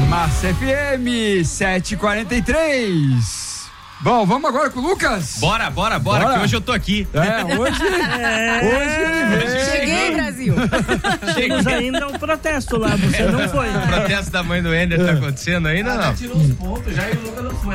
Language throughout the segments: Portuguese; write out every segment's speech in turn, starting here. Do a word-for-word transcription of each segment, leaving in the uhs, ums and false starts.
Massa F M sete e quarenta e três. Bom, vamos agora com o Lucas? Bora, bora, bora, bora. Que hoje eu tô aqui. É, hoje. é. Hoje. Cheguei, cheguei, Brasil. Temos ainda um protesto lá, você não foi. O protesto da mãe do Ender tá acontecendo ainda, não? Ela tirou os pontos já e o Lucas não foi.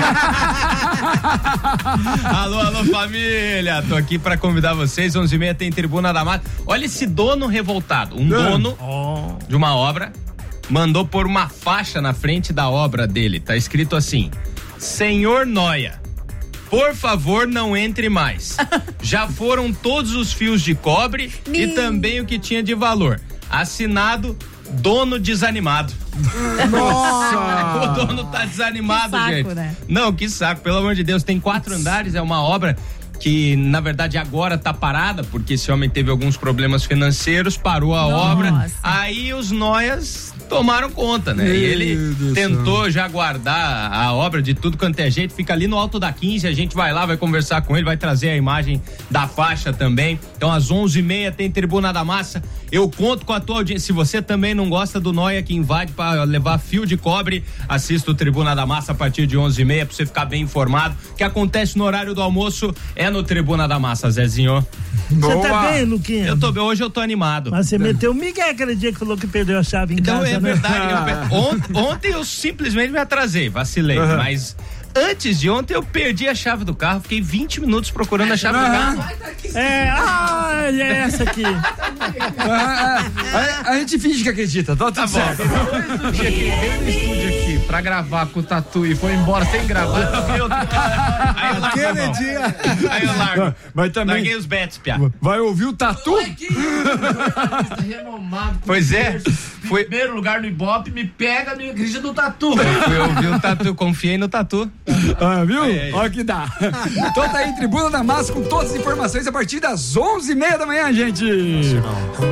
Alô, alô, família. Tô aqui pra convidar vocês. onze e meia tem Tribuna da Massa. Olha esse dono revoltado. Um dono oh. de uma obra mandou pôr uma faixa na frente da obra dele. Tá escrito assim: Senhor Noia, por favor, não entre mais. Já foram todos os fios de cobre e também o que tinha de valor. Assinado dono desanimado. Nossa! O dono tá desanimado, que saco, gente. Né? Não, que saco, pelo amor de Deus. Tem quatro andares, é uma obra que, na verdade, agora tá parada, porque esse homem teve alguns problemas financeiros, parou a Nossa. obra. Aí os noias tomaram conta, né? Meu e ele Deus tentou Deus. já guardar a obra de tudo quanto é jeito, fica ali no Alto da quinze, a gente vai lá, vai conversar com ele, vai trazer a imagem da faixa também. Então às onze e meia tem Tribuna da Massa. Eu conto com a tua audiência. Se você também não gosta do Noia que invade para levar fio de cobre, assista o Tribuna da Massa a partir de onze e meia pra você ficar bem informado. O que acontece no horário do almoço é no Tribuna da Massa, Zezinho. Você tá bem, Luquinha? Eu tô bem, hoje eu tô animado. Mas você meteu o Miguel aquele dia que falou que perdeu a chave em então, casa. É né? verdade. Eu, ont, ontem eu simplesmente me atrasei, vacilei, uhum. mas antes de ontem eu perdi a chave do carro, fiquei vinte minutos procurando a chave uhum. do carro. É, ah, é essa aqui. a, a, a gente finge que acredita, tá, tá bom. Depois do dia que ele veio no estúdio aqui pra gravar com o Tatu e foi embora sem gravar, meu Deus. Aí eu largo, aquele dia. Aí eu largo. Mas também larguei os bets, piá. Vai ouvir o Tatu? Renomado. Pois é. Foi primeiro lugar no Ibope, me pega, me acredita no Tatu. Eu fui ouvir o Tatu, confiei no Tatu. Ah, viu? Aí, aí. Olha que dá. Então tá aí, Tribuna da Massa com todas as informações a partir das onze e meia da manhã, gente.